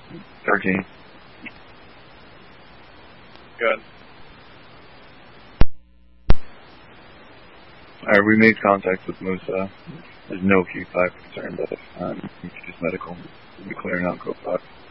13. Good. Alright, we made contact with Musa. There's no Q5 concern, but if you choose medical, we'll be clearing out Code 5.